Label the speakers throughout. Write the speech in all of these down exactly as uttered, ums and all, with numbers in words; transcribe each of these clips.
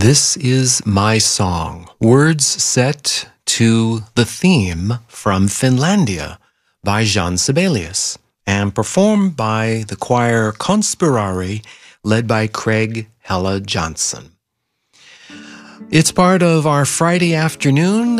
Speaker 1: This is my song, words set to the theme from Finlandia by Jean Sibelius and performed by the choir Conspirare led by Craig Hella Johnson. It's part of our Friday afternoon,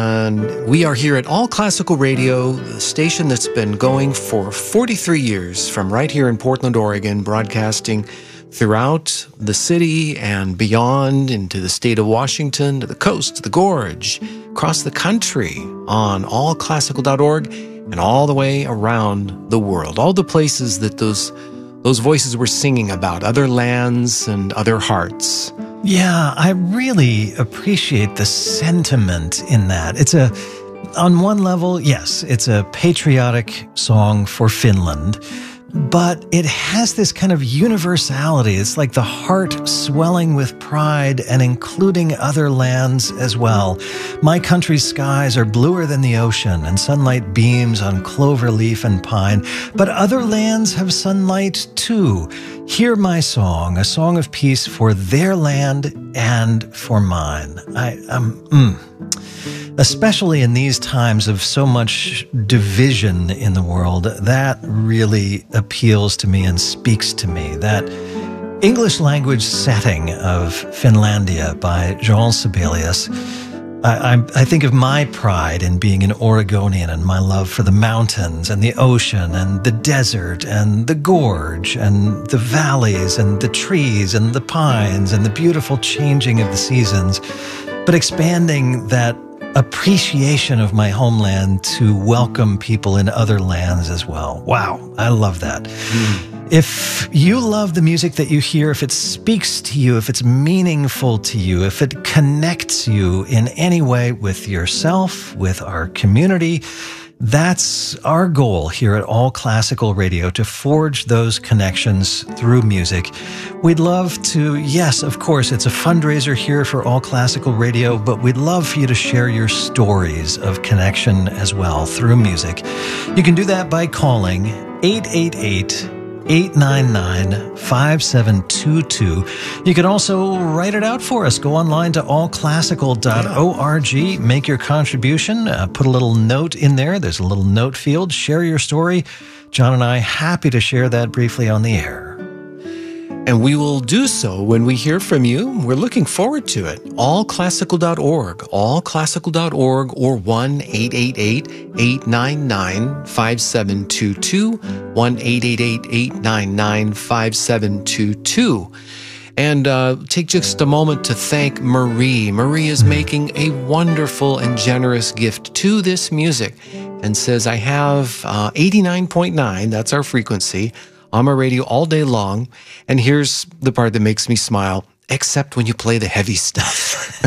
Speaker 1: and we are here at All Classical Radio, the station that's been going for forty-three years from right here in Portland, Oregon, broadcasting throughout the city and beyond into the state of Washington, to the coast, to the gorge, across the country on all classical dot org and all the way around the world. All the places that those those voices were singing about, other lands and other hearts.
Speaker 2: Yeah, I really appreciate the sentiment in that. It's a, on one level, yes, it's a patriotic song for Finland, but it has this kind of universality. It's like the heart swelling with pride and including other lands as well. My country's skies are bluer than the ocean, and sunlight beams on clover leaf and pine. But other lands have sunlight too. Hear my song, a song of peace for their land and for mine. I um mm. Especially in these times of so much division in the world, that really appeals to me and speaks to me. That English language setting of Finlandia by Jean Sibelius. I, I, I think of my pride in being an Oregonian and my love for the mountains and the ocean and the desert and the gorge and the valleys and the trees and the pines and the beautiful changing of the seasons, but expanding that appreciation of my homeland to welcome people in other lands as well. Wow, I love that. Mm. If you love the music that you hear, if it speaks to you, if it's meaningful to you, if it connects you in any way with yourself, with our community, that's our goal here at All Classical Radio, to forge those connections through music. We'd love to, yes, of course, it's a fundraiser here for All Classical Radio, but we'd love for you to share your stories of connection as well through music. You can do that by calling eight eight eight, eight nine nine, five seven two two. You can also write it out for us. Go online to all classical dot org, make your contribution, uh, put a little note in there. There's a little note field. Share your story. John and I happy to share that briefly on the air.
Speaker 1: And we will do so when we hear from you. We're looking forward to it. all classical dot org, all classical dot org, or one eight eight eight, eight nine nine, five seven two two, one eight eight eight, eight nine nine, five seven two two. And uh, take just a moment to thank Marie. Marie is making a wonderful and generous gift to this music and says, I have uh, eighty-nine point nine, that's our frequency, on my radio all day long. And here's the part that makes me smile, except when you play the heavy stuff.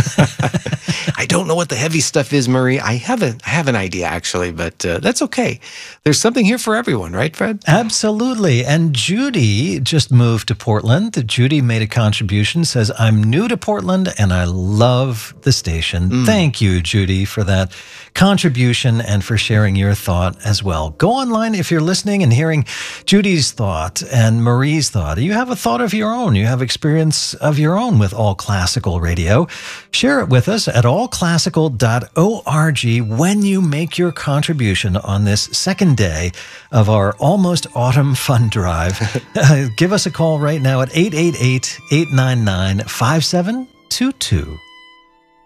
Speaker 1: I don't know what the heavy stuff is, Marie. I have, a, I have an idea, actually, but uh, that's okay. There's something here for everyone, right, Fred?
Speaker 2: Absolutely. And Judy just moved to Portland. Judy made a contribution, says, I'm new to Portland and I love the station. Mm. Thank you, Judy, for that contribution and for sharing your thought as well. Go online if you're listening and hearing Judy's thought and Marie's thought. You have a thought of your own. You have experience of your own with All Classical Radio. Share it with us at all classical dot org when you make your contribution on this second day of our almost autumn fund drive. uh, give us a call right now at eight eight eight, eight nine nine, five seven two two.